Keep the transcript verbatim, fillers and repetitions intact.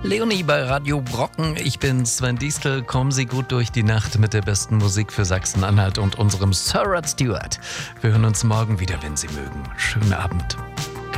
Leonie bei Radio Brocken. Ich bin Sven Diestel. Kommen Sie gut durch die Nacht mit der besten Musik für Sachsen-Anhalt und unserem Sir Rod Stewart. Wir hören uns morgen wieder, wenn Sie mögen. Schönen Abend.